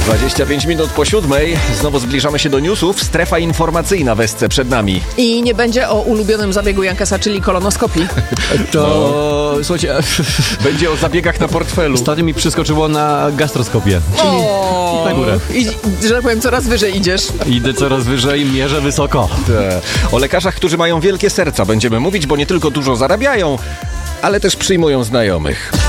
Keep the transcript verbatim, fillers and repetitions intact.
dwadzieścia pięć minut po siódmej. Znowu zbliżamy się do newsów. Strefa informacyjna w Esce przed nami. I nie będzie o ulubionym zabiegu Jankesa, czyli kolonoskopii. To, no. słuchajcie... Będzie o zabiegach na portfelu. Ostatnio mi przyskoczyło na gastroskopię. O, na górę. I, że tak powiem, coraz wyżej idziesz. Idę coraz wyżej, mierzę wysoko. Te. O lekarzach, którzy mają wielkie serca będziemy mówić, bo nie tylko dużo zarabiają, ale też przyjmują znajomych.